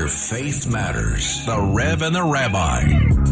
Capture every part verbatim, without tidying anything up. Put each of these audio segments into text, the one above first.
where faith matters. The Rev and the Rabbi.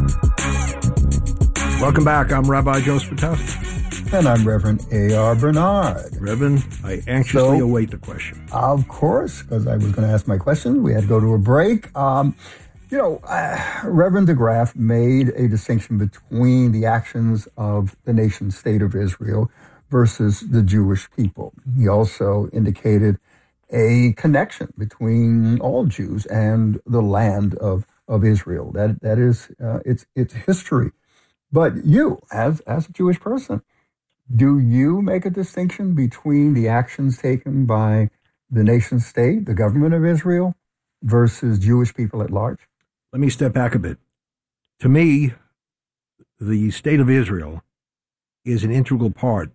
Welcome back. I'm Rabbi Joe Spatowski. And I'm Reverend A R. Bernard. Reverend, I anxiously so, await the question. Of course, because I was going to ask my question. We had to go to a break. Um, you know, uh, Reverend DeGraff made a distinction between the actions of the nation state of Israel versus the Jewish people. He also indicated a connection between all Jews and the land of, of Israel. That that is uh, its its history. But you, as as a Jewish person, do you make a distinction between the actions taken by the nation state, the government of Israel, versus Jewish people at large? Let me step back a bit. To me, the state of Israel is an integral part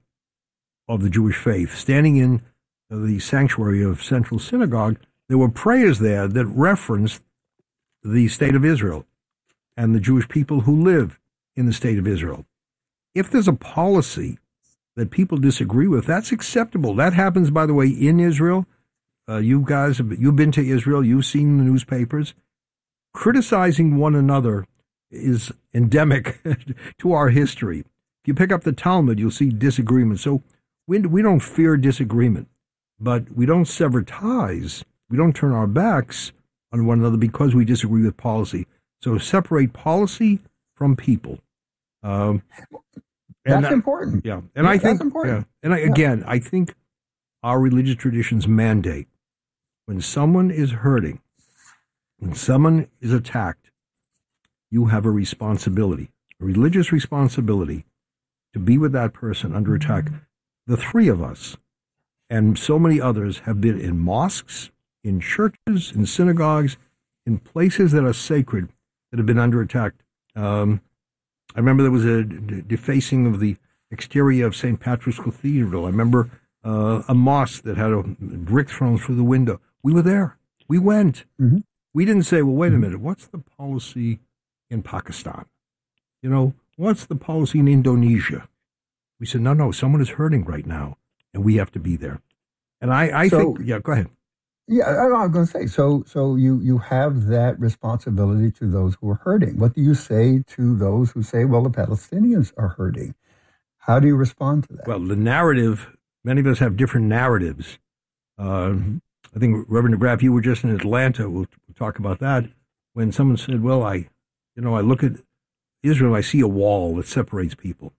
of the Jewish faith. Standing in the sanctuary of Central Synagogue, there were prayers there that referenced the state of Israel and the Jewish people who live in the state of Israel. If there's a policy that people disagree with, that's acceptable. That happens, by the way, in Israel. Uh, you guys, have, you've been to Israel, you've seen the newspapers. Criticizing one another is endemic to our history. If you pick up the Talmud, you'll see disagreement. So we, we don't fear disagreement. But we don't sever ties. We don't turn our backs on one another because we disagree with policy. So separate policy from people. Um, that's and, important. Yeah, and yeah, I think, that's important. Yeah, and I, yeah. again, I think our religious traditions mandate when someone is hurting, when someone is attacked, you have a responsibility, a religious responsibility, to be with that person under attack. The three of us and so many others have been in mosques, in churches, in synagogues, in places that are sacred that have been under attack. Um, I remember there was a d- defacing of the exterior of Saint Patrick's Cathedral. I remember uh, a mosque that had a brick thrown through the window. We were there. We went. Mm-hmm. We didn't say, well, wait a minute, what's the policy in Pakistan? You know, what's the policy in Indonesia? We said, no, no, someone is hurting right now, and we have to be there. And I, I so, think, yeah, go ahead. Yeah, I, I was going to say, so so you, you have that responsibility to those who are hurting. What do you say to those who say, well, the Palestinians are hurting? How do you respond to that? Well, the narrative, many of us have different narratives. Uh, I think, Reverend DeGraff, you were just in Atlanta. We'll, we'll talk about that. When someone said, well, I, you know, I look at Israel, I see a wall that separates people.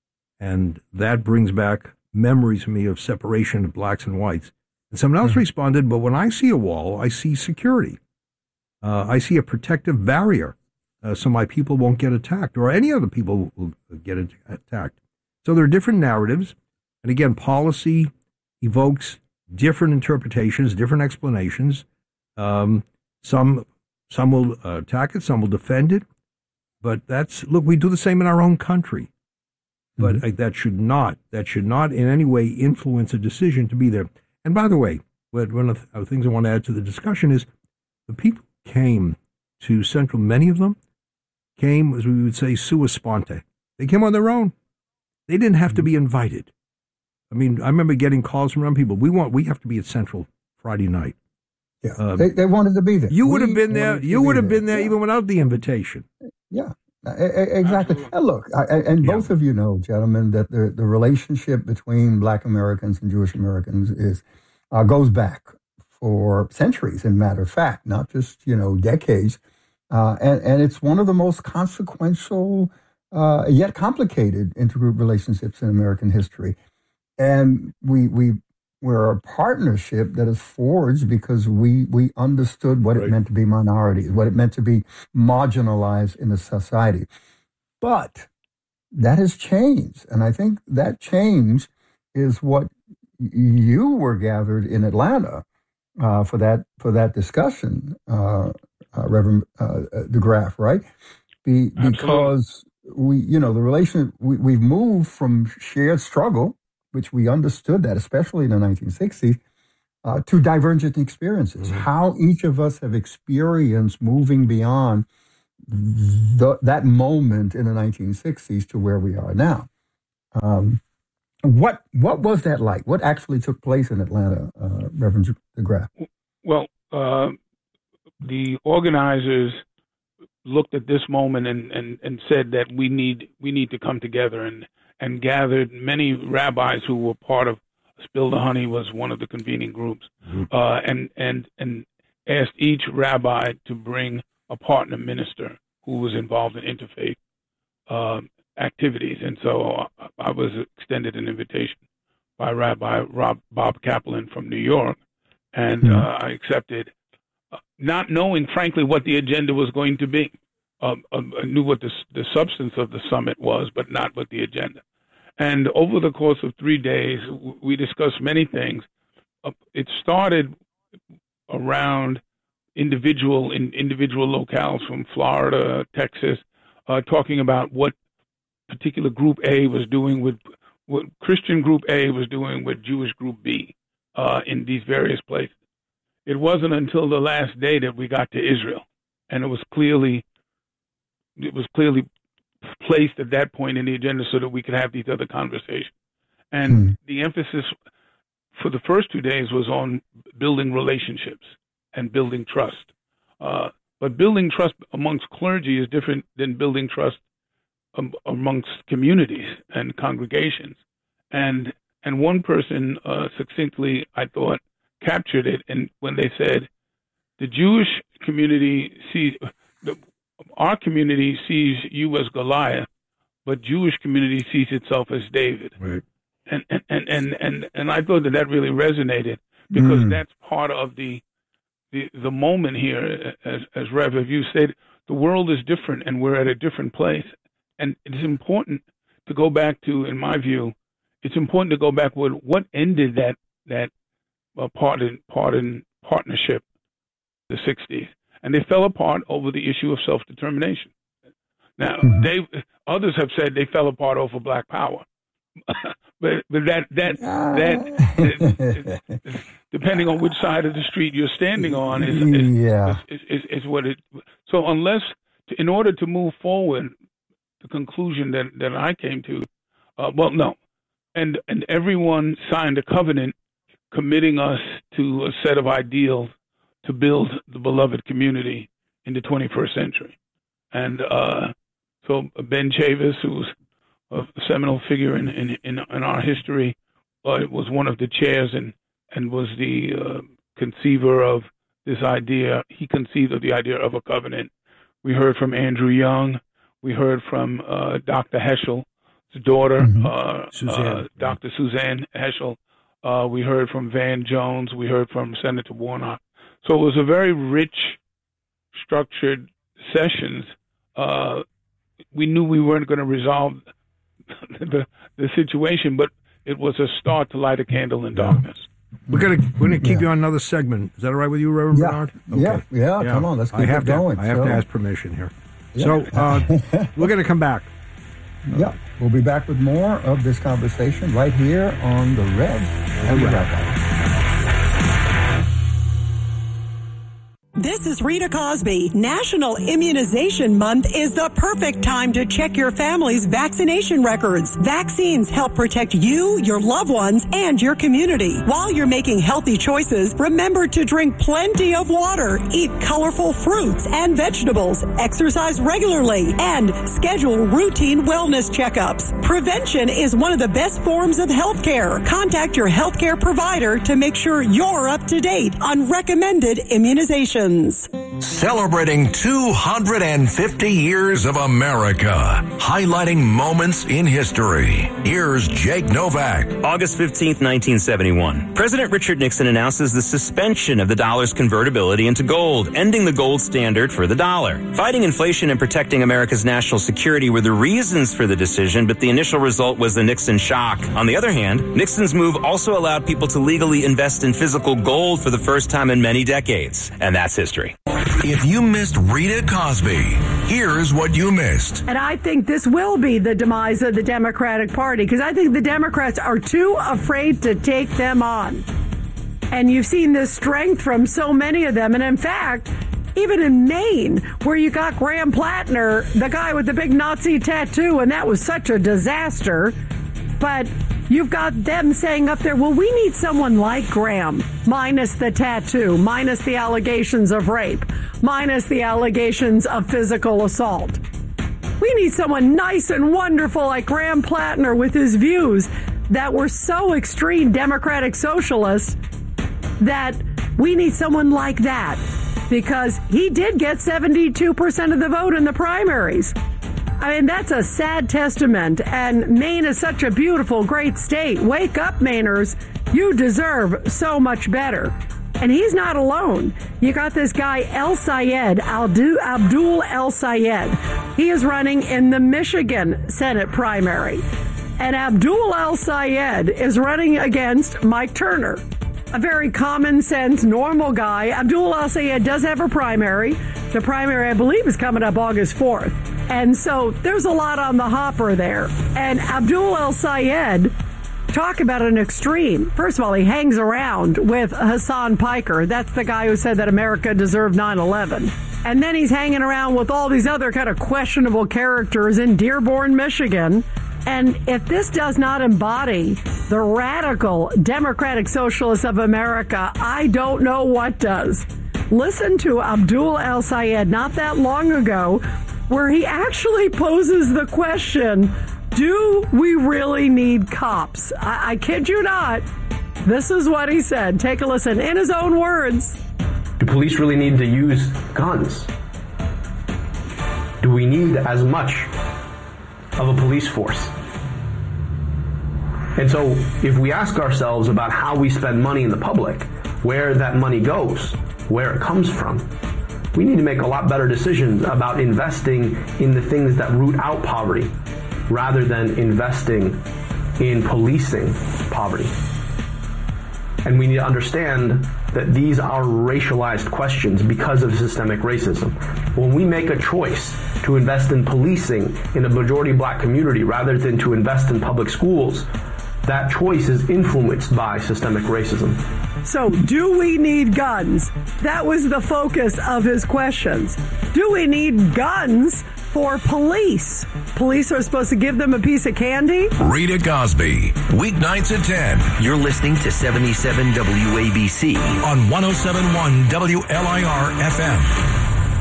And that brings back memories for me of separation of blacks and whites. And someone else mm-hmm. responded, but when I see a wall, I see security. Uh, I see a protective barrier uh, so my people won't get attacked or any other people will get attacked. So there are different narratives. And again, policy evokes different interpretations, different explanations. Um, some some will uh, attack it, some will defend it. But that's, look, we do the same in our own country. But mm-hmm. uh, that should not, that should not in any way influence a decision to be there. And by the way, one of the things I want to add to the discussion is the people who came to Central, many of them came, as we would say, sua sponte. They came on their own. They didn't have to be invited. I mean, I remember getting calls from people. We want, we have to be at Central Friday night. Yeah, um, they, they wanted to be there. You we would have been there. You would have been there, there yeah. even without the invitation. Yeah, exactly. Absolutely. And look, I, and both yeah. of you know, gentlemen, that the, the relationship between Black Americans and Jewish Americans is uh, goes back for centuries, in matter of fact, not just, you know, decades. Uh, and, and it's one of the most consequential, uh, yet complicated intergroup relationships in American history. And we, we, we're a partnership that is forged because we, we understood what right. it meant to be minorities, what it meant to be marginalized in the society. But that has changed. And I think that change is what you were gathered in Atlanta uh, for that for that discussion, uh, uh, Reverend uh, DeGraff, right? Be, because we, you know, the relation, we, we've moved from shared struggle, which we understood that, especially in the nineteen sixties, uh, to divergent experiences. Mm-hmm. How each of us have experienced moving beyond the, that moment in the nineteen sixties to where we are now. Um, what what was that like? What actually took place in Atlanta, uh, Reverend DeGraff? Well, uh, the organizers looked at this moment and, and, and said that we need we need to come together, and, and gathered many rabbis who were part of Spill the Honey, was one of the convening groups, mm-hmm. uh, and, and, and asked each rabbi to bring a partner minister who was involved in interfaith uh, activities. And so I was extended an invitation by Rabbi Rob, Bob Kaplan from New York, and mm-hmm. uh, I accepted, uh, not knowing, frankly, what the agenda was going to be. Uh, I knew what the, the substance of the summit was, but not what the agenda. And over the course of three days, we discussed many things. Uh, it started around individual in individual locales from Florida, Texas, uh, talking about what particular Group A was doing with what Christian Group A was doing with Jewish Group B uh, in these various places. It wasn't until the last day that we got to Israel, and it was clearly it was clearly placed at that point in the agenda so that we could have these other conversations. And hmm. the emphasis for the first two days was on building relationships and building trust. Uh, but building trust amongst clergy is different than building trust um, amongst communities and congregations. And and one person uh, succinctly, I thought, captured it, and when they said, the Jewish community sees, the, our community sees you as Goliath, but Jewish community sees itself as David. Right. And, and, and, and, and, and I thought that that really resonated, because mm. that's part of the, the the moment here. As, as Rev, as you said, the world is different and we're at a different place. And it's important to go back to, in my view, it's important to go back with what ended that, that uh, pardon, pardon partnership, the sixties. And they fell apart over the issue of self-determination. Now, mm-hmm. they others have said they fell apart over Black Power. but but that that that, that depending on which side of the street you're standing on is is, yeah. is, is, is what it. So unless, in order to move forward, the conclusion that, that I came to, uh, well, no, and and everyone signed a covenant committing us to a set of ideals to build the beloved community in the twenty-first century. And uh, so Ben Chavis, who's a seminal figure in in, in, in our history, uh, was one of the chairs and, and was the uh, conceiver of this idea. He conceived of the idea of a covenant. We heard from Andrew Young. We heard from uh, Doctor Heschel's daughter, mm-hmm. uh, Suzanne. Uh, Doctor Suzanne Heschel. Uh, we heard from Van Jones. We heard from Senator Warnock. So it was a very rich, structured sessions. Uh, we knew we weren't going to resolve the the situation, but it was a start to light a candle in darkness. We're gonna we're gonna keep yeah. you on another segment. Is that all right with you, Reverend yeah. Bernard? Okay. Yeah, yeah, yeah. Come on, let's keep I have it to, going. I have so. to ask permission here. Yeah. So uh, we're gonna come back. Yeah, we'll be back with more of this conversation right here on the Rev and the Rabbi. This is Rita Cosby. National Immunization Month is the perfect time to check your family's vaccination records. Vaccines help protect you, your loved ones, and your community. While you're making healthy choices, remember to drink plenty of water, eat colorful fruits and vegetables, exercise regularly, and schedule routine wellness checkups. Prevention is one of the best forms of health care. Contact your healthcare provider to make sure you're up to date on recommended immunizations. Celebrating two hundred fifty years of America, highlighting moments in history. Here's Jake Novak. August fifteenth, nineteen seventy-one. President Richard Nixon announces the suspension of the dollar's convertibility into gold, ending the gold standard for the dollar. Fighting inflation and protecting America's national security were the reasons for the decision, but the initial result was the Nixon shock. On the other hand, Nixon's move also allowed people to legally invest in physical gold for the first time in many decades. And that's history. If you missed Rita Cosby, here's what you missed. And I think this will be the demise of the Democratic Party, because I think the Democrats are too afraid to take them on. And you've seen this strength from so many of them. And in fact, even in Maine, where you got Graham Plattner, the guy with the big Nazi tattoo, and that was such a disaster. But you've got them saying up there, well, we need someone like Graham, minus the tattoo, minus the allegations of rape, minus the allegations of physical assault. We need someone nice and wonderful like Graham Plattner with his views that were so extreme Democratic socialists that we need someone like that because he did get seventy-two percent of the vote in the primaries. I mean, that's a sad testament. And Maine is such a beautiful, great state. Wake up, Mainers. You deserve so much better. And he's not alone. You got this guy, El Sayed, Abdul El Sayed. He is running in the Michigan Senate primary. And Abdul El Sayed is running against Mike Turner, a very common sense, normal guy. Abdul El Sayed does have a primary. The primary, I believe, is coming up August fourth. And so there's a lot on the hopper there. And Abdul El Sayed, talk about an extreme. First of all, he hangs around with Hassan Piker. That's the guy who said that America deserved nine eleven. And then he's hanging around with all these other kind of questionable characters in Dearborn, Michigan. And if this does not embody the radical Democratic Socialists of America, I don't know what does. Listen to Abdul El Sayed not that long ago, where he actually poses the question, do we really need cops? I, I kid you not. This is what he said. Take a listen in his own words. Do police really need to use guns? Do we need as much of a police force? And so if we ask ourselves about how we spend money in the public, where that money goes, where it comes from, we need to make a lot better decisions about investing in the things that root out poverty rather than investing in policing poverty. And we need to understand that these are racialized questions because of systemic racism. When we make a choice to invest in policing in a majority black community rather than to invest in public schools, that choice is influenced by systemic racism. So, do we need guns? That was the focus of his questions. Do we need guns for police? Police are supposed to give them a piece of candy? Rita Cosby, weeknights at ten. You're listening to seventy-seven W A B C on one oh seven point one W L I R F M.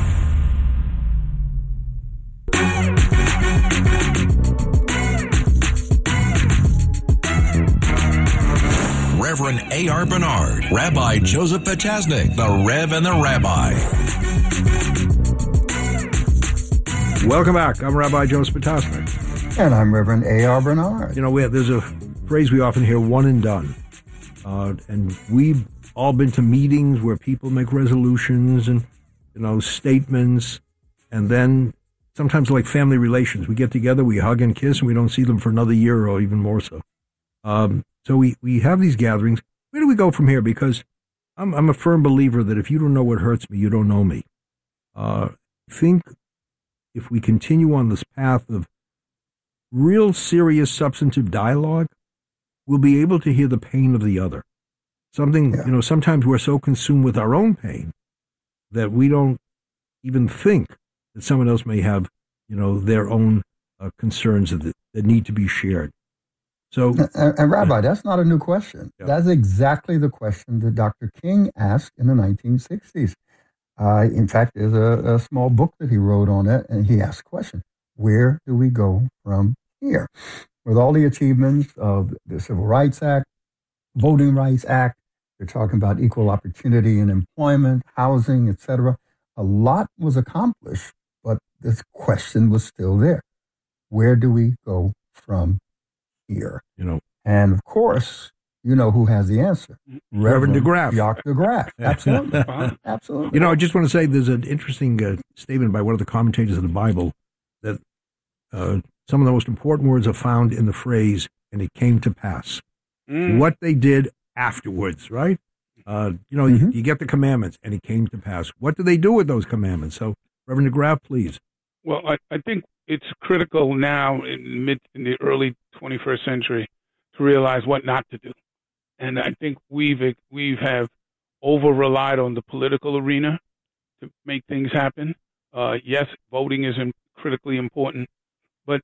Reverend A R. Bernard, Rabbi Joseph Potasnik, the Rev and the Rabbi. Welcome back. I'm Rabbi Joseph Potasnik. And I'm Reverend A R. Bernard. You know, we have, there's a phrase we often hear, one and done. Uh, and we've all been to meetings where people make resolutions and, you know, statements. And then sometimes like family relations, we get together, we hug and kiss, and we don't see them for another year or even more so. Um, So we, we have these gatherings. Where do we go from here? Because I'm I'm a firm believer that if you don't know what hurts me, you don't know me. Uh, I think if we continue on this path of real serious substantive dialogue, we'll be able to hear the pain of the other. Something, yeah. you know, sometimes we're so consumed with our own pain that we don't even think that someone else may have, you know, their own uh, concerns that, that need to be shared. So, and, and Rabbi, that's not a new question. Yeah. That's exactly the question that Doctor King asked in the nineteen sixties. Uh, in fact, there's a, a small book that he wrote on it, and he asked the question, where do we go from here? With all the achievements of the Civil Rights Act, Voting Rights Act, they're talking about equal opportunity in employment, housing, et cetera. A lot was accomplished, but this question was still there. Where do we go from here? You know, and of course, you know who has the answer. Reverend DeGraff. Jacques DeGraff. Absolutely. Absolutely. You know, I just want to say there's an interesting uh, statement by one of the commentators of the Bible that uh, some of the most important words are found in the phrase, and it came to pass. Mm. What they did afterwards, right? Uh, you know, mm-hmm. you, you get the commandments, and it came to pass. What do they do with those commandments? So, Reverend DeGraff, please. Well, I, I think it's critical now in mid in the early twenty-first century to realize what not to do. And I think we've we've have over relied on the political arena to make things happen. Uh, yes, voting is critically important, but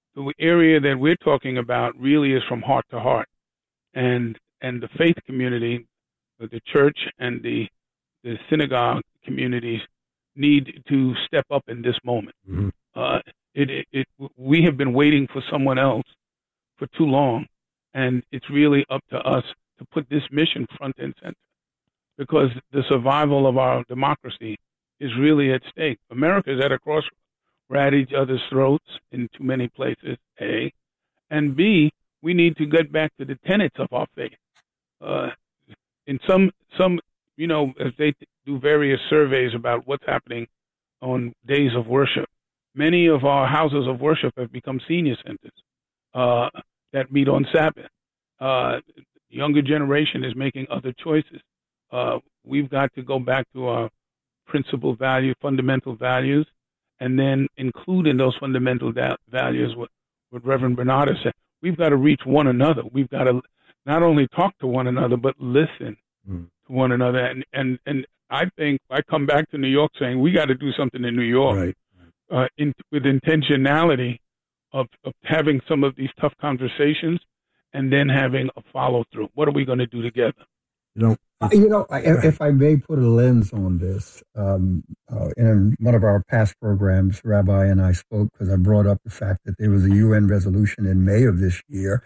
the area that we're talking about really is from heart to heart, and and the faith community, the church and the the synagogue communities need to step up in this moment. Mm-hmm. Uh, it, it, it we have been waiting for someone else for too long, and it's really up to us to put this mission front and center, because the survival of our democracy is really at stake. America is at a crossroads. We're at each other's throats in too many places, A. And B, we need to get back to the tenets of our faith. Uh, in some, some, you know, as they do various surveys about what's happening on days of worship, many of our houses of worship have become senior centers uh, that meet on Sabbath. Uh, the younger generation is making other choices. Uh, we've got to go back to our principal value, fundamental values, and then include in those fundamental da- values what, what Reverend Bernardo said. We've got to reach one another. We've got to not only talk to one another, but listen mm. to one another. And, and, and I think I come back to New York saying we got to do something in New York right. uh, in, with intentionality of, of having some of these tough conversations and then having a follow-through. What are we going to do together? You know, Uh, you know, I, if I may put a lens on this, um, uh, in one of our past programs, Rabbi and I spoke because I brought up the fact that there was a U N resolution in May of this year.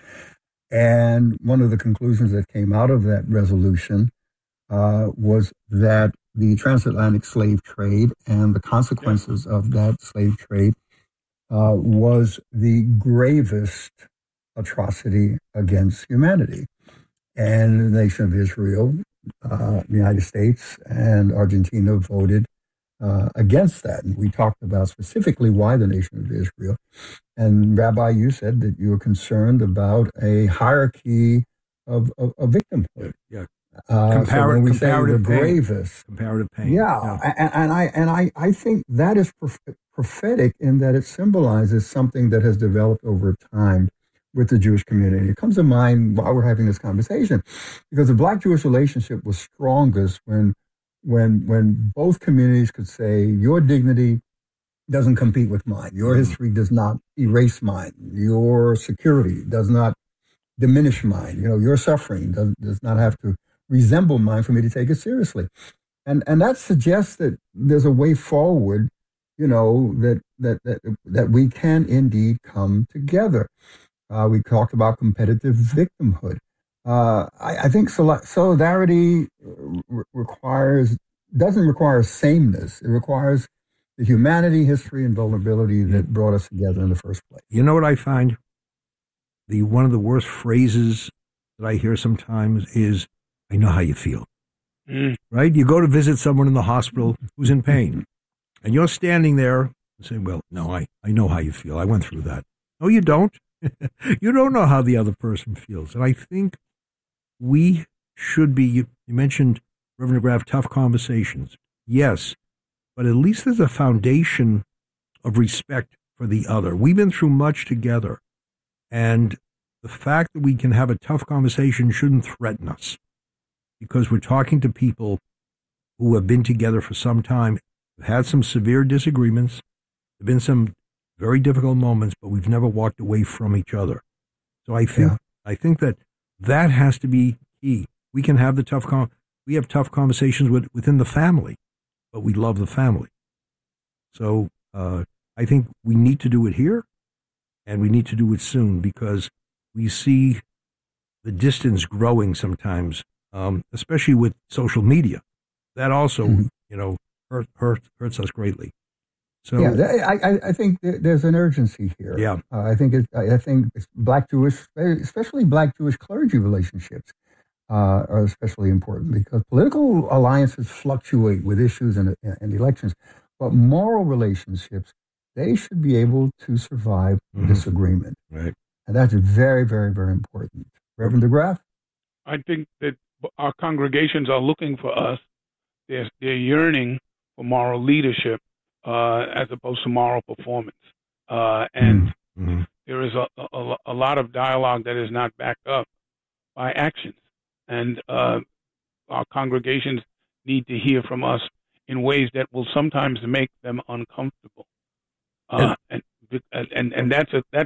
And one of the conclusions that came out of that resolution uh, was that the transatlantic slave trade and the consequences of that slave trade uh, was the gravest atrocity against humanity. And the nation of Israel, Uh, the United States and Argentina voted uh, against that. And we talked about specifically why the nation of Israel. And Rabbi, you said that you were concerned about a hierarchy of, of, of victimhood. Yeah. Uh, Compar- so when we comparative say the pain. gravest. Comparative pain. Yeah. yeah. And, and I and I, I think that is prof- prophetic in that it symbolizes something that has developed over time with the Jewish community. It comes to mind while we're having this conversation, because the Black-Jewish relationship was strongest when, when, when both communities could say, your dignity doesn't compete with mine. Your history does not erase mine. Your security does not diminish mine. You know, your suffering does, does not have to resemble mine for me to take it seriously. And, and that suggests that there's a way forward, you know, that, that, that, that we can indeed come together. Uh, we talked about competitive victimhood. Uh, I, I think sol- solidarity re- requires doesn't require sameness. It requires the humanity, history, and vulnerability that brought us together in the first place. You know what I find? The one of the worst phrases that I hear sometimes is, "I know how you feel." Mm. Right? You go to visit someone in the hospital who's in pain, and you're standing there and say, "Well, no, I, I know how you feel. I went through that." No, you don't. You don't know how the other person feels. And I think we should be, you, you mentioned, Reverend DeGraff, tough conversations. Yes, but at least there's a foundation of respect for the other. We've been through much together. And the fact that we can have a tough conversation shouldn't threaten us, because we're talking to people who have been together for some time, have had some severe disagreements, there have been some very difficult moments, but we've never walked away from each other. So I think yeah. I think that that has to be key. We can have the tough con- we have tough conversations with, within the family, but we love the family. So uh, I think we need to do it here, and we need to do it soon, because we see the distance growing sometimes, um, especially with social media. That also, mm-hmm. you know, hurt, hurt, hurts us greatly. So, yeah, I, I think there's an urgency here. Yeah, uh, I think it, I think it's Black Jewish, especially Black Jewish clergy relationships, uh, are especially important, because political alliances fluctuate with issues and, and elections, but moral relationships, they should be able to survive mm-hmm. disagreement. Right, and that's very, very, very important. Reverend DeGraff? I think that our congregations are looking for us. They're, they're yearning for moral leadership. Uh, as opposed to moral performance. Uh, and mm-hmm. there is a, a, a lot of dialogue that is not backed up by actions. And uh, our congregations need to hear from us in ways that will sometimes make them uncomfortable. Uh, and, and and and that's a that's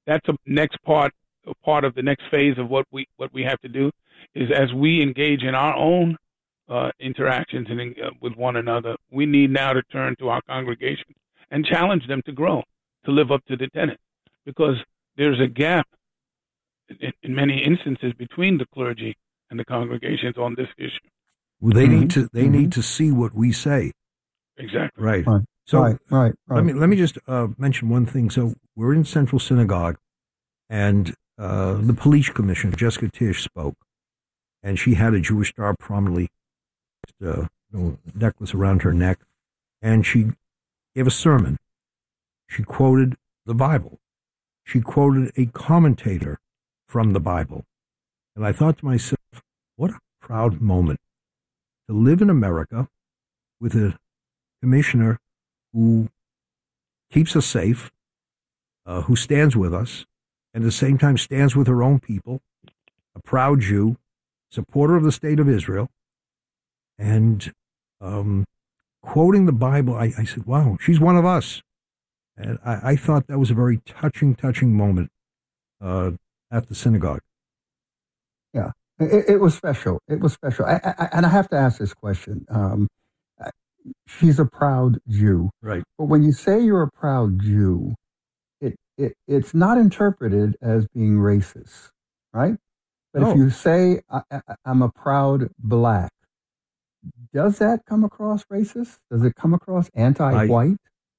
that's a next part, a part of the next phase of what we what we have to do is as we engage in our own uh, interactions and uh, with one another, we need now to turn to our congregations and challenge them to grow, to live up to the tenet, because there's a gap in, in many instances between the clergy and the congregations on this issue. Well, they Mm-hmm. need to they Mhm. need to see what we say. Exactly. Right. Right. So right, right, right. let me let me just uh, mention one thing. So we're in Central Synagogue, and uh, the police commissioner Jessica Tisch spoke, and she had a Jewish star prominently, uh, little necklace around her neck, and she gave a sermon. She quoted the Bible. She quoted a commentator from the Bible, and I thought to myself, what a proud moment to live in America with a commissioner who keeps us safe, uh, who stands with us, and at the same time stands with her own people, a proud Jew, supporter of the state of Israel, and um, quoting the Bible. I, I said, wow, she's one of us. And I, I thought that was a very touching, touching moment uh, at the synagogue. Yeah, it, it was special. It was special. I, I, and I have to ask this question. Um, she's a proud Jew. Right. But when you say you're a proud Jew, it, it it's not interpreted as being racist, right? But No. if you say I, I, I'm a proud black, does that come across racist? Does it come across anti-white?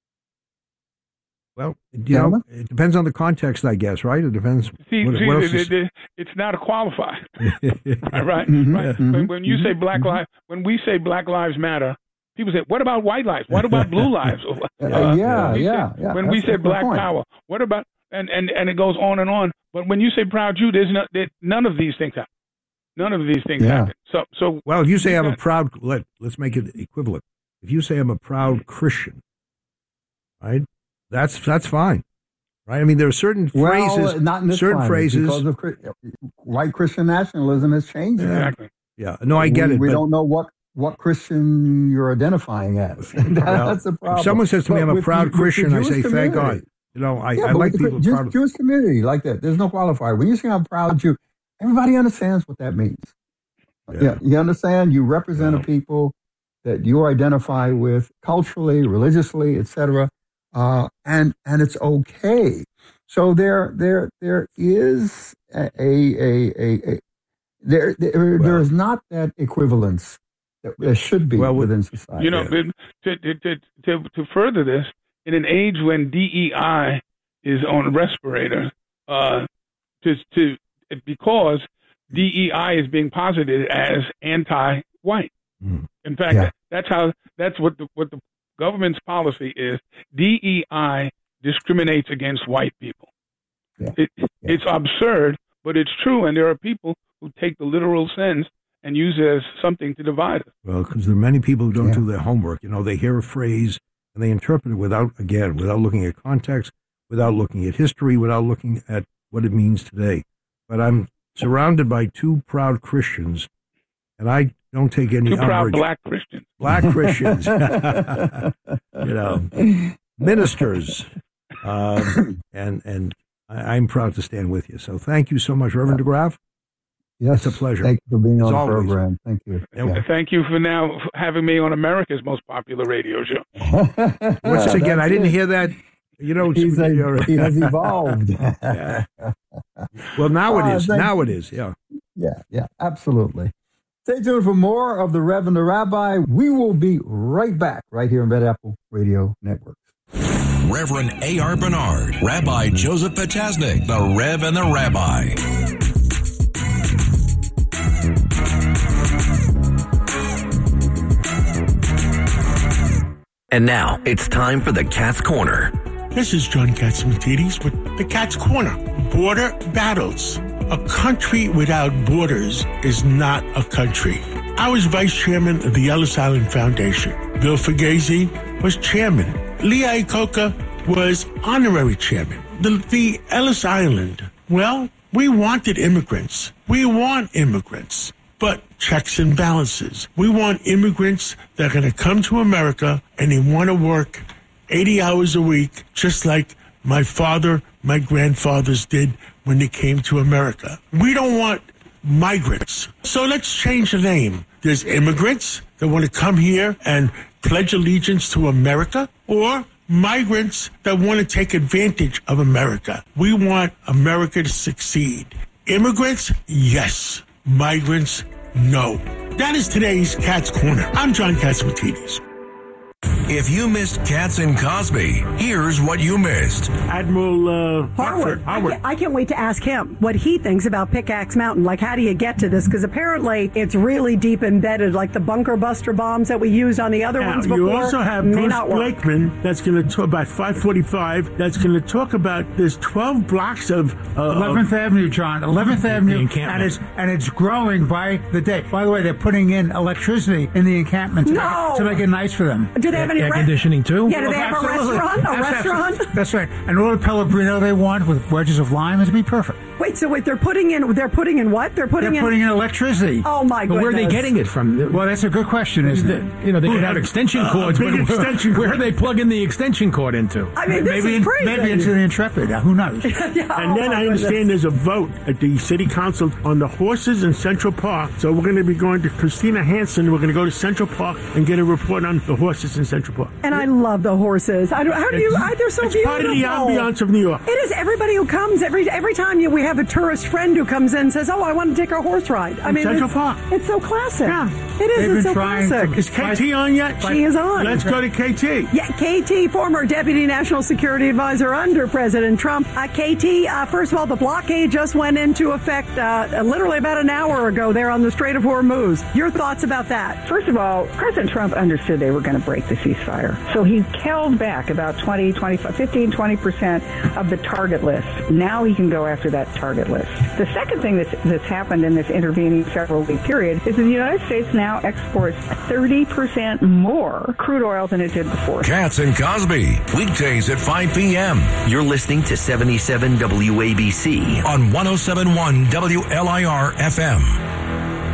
Well, you Gentlemen? know, it depends on the context, I guess, right? It depends. See, what, see what else the- is- the- the- it's not a qualifier, right? Mhm, right. mhm, When, when you say black mhm. lives, when we say Black Lives Matter, people say, "What about white lives? What about blue lives?" Uh, Uh, yeah, we say- yeah, yeah. When That's- we say that's my Black point. Power, what about and, and, and it goes on and on. But when you say proud Jew, there's no, there, none of these things happen. None of these things Yeah. happen. So, so Well, if you say we I'm a got- proud, let, let's make it equivalent. If you say I'm a proud Christian, right, that's that's fine, right? I mean, there are certain Well, phrases, not in this certain climate, phrases. because of Chri- white Christian nationalism has changed. that. exactly. Yeah, no, I get we, it. We but don't know what, what Christian you're identifying as. That- well, that's the problem. if someone says to me, But I'm a with proud the- with the Christian, I Jewish say, thank God. community- You know, I, Yeah, I but like with the people Jew- proud of Jewish community like that. There's no qualifier. When you say I'm proud Jew, everybody understands what that means. Yeah. Yeah, you understand? You represent Yeah. a people that you identify with culturally, religiously, et cetera, uh, and and it's okay. So there there there is a a a, a, a there there, Well- there is not that equivalence that there should be Well, with- within society. You know, Yeah. to, to, to, to, to further this, in an age when D E I is on respirator, uh, to, to, because D E I is being posited as anti-white. Mm. In fact, Yeah. that's how, that's what the, what the government's policy is. D E I discriminates against white people. Yeah. It, Yeah. It's absurd, but it's true. And there are people who take the literal sense and use it as something to divide us. Well, because there are many people who don't Yeah. do their homework. You know, they hear a phrase and they interpret it without, again, without looking at context, without looking at history, without looking at what it means today. But I'm surrounded by two proud Christians, and I don't take any Two proud umbrage. black Christians. Black Christians, you know, ministers, um, and and I, I'm proud to stand with you. So thank you so much, Reverend DeGraff. Yes, It's a pleasure. Thank you for being As on the always. program. Thank you. And- Yeah. Thank you for now having me on America's most popular radio show. Once again, I didn't hear that. You know, it's- He's a, you're- he has evolved. Yeah. Well, now Ah, it is. thank Now you. it is. Yeah. Yeah, yeah, absolutely. Stay tuned for more of the Reverend the Rabbi. We will be right back right here on Red Apple Radio Network. Reverend A R. Bernard, Rabbi Joseph Potasnik, the Rev and the Rabbi. And now it's time for the Cat's Corner. This is John Katsimatidis with the Cat's Corner. Border battles. A country without borders is not a country. I was vice chairman of the Ellis Island Foundation. Bill Fugazi was chairman. Lee Iacocca was honorary chairman. The, the Ellis Island, well, we wanted immigrants. We want immigrants. But checks and balances. We want immigrants that are going to come to America and they want to work eighty hours a week, just like my father, my grandfathers did when they came to America. We don't want migrants. So let's change the name. There's immigrants that want to come here and pledge allegiance to America, or migrants that want to take advantage of America. We want America to succeed. Immigrants, yes. Migrants, no. That is today's Cat's Corner. I'm John Catsimatidis. If you missed Katz and Cosby, here's what you missed. Admiral uh, Harwood. Harwood. I, can't, I can't wait to ask him what he thinks about Pickaxe Mountain. Like, how do you get to this? Because apparently it's really deep embedded, like the bunker buster bombs that we used on the other Now, ones before. you also have may Bruce not work. Blakeman that's going to talk about five forty-five. That's going to talk about there's twelve blocks of uh, eleventh Avenue, John. eleventh Avenue, encampment. and it's and it's growing by the day. By the way, they're putting in electricity in the encampment to, No. make, to make it nice for them. Do they have any air re- conditioning too? Yeah, do they have a Absolutely. restaurant? A That's restaurant? absolutely- That's right. And all the Pellegrino they want with wedges of lime is be perfect. Wait, so wait, they're putting in, they're putting in what? They're putting They're in... putting in electricity. Oh, my But goodness. where are they getting it from? Well, that's a good question, isn't it? You know, they could have extension Uh, cords, big but where, extension where are cord. they plugging the extension cord into? I mean, this maybe is crazy. maybe into the Intrepid. Uh, who knows? Yeah, And oh then my I understand goodness. there's a vote at the city council on the horses in Central Park. So we're going to be going to Christina Hansen. We're going to go to Central Park and get a report on the horses in Central Park. And I love the horses. I don't, how do you? I, they're so it's beautiful. part of the ambiance of New York. It is. Everybody who comes every every time you, we have a tourist friend who comes in and says, "Oh, I want to take a horse ride." I In mean, Central it's, Park. it's so classic. Yeah. It is. They've It's been so trying classic. to- Is K T on yet? She is on. Let's go to K T. Yeah, K T, former Deputy National Security Advisor under President Trump. Uh, K T, uh, first of all, the blockade just went into effect uh, literally about an hour ago there on the Strait of Hormuz. Your thoughts about that? First of all, President Trump understood they were going to break the ceasefire. So he held back about twenty, twenty-five, fifteen, twenty percent of the target list. Now he can go after that target list. The second thing that's, that's happened in this intervening several week period is that the United States now exports thirty percent more crude oil than it did before. Katz and Cosby, weekdays at five p.m. You're listening to seventy-seven W A B C on one oh seven point one W L I R F M.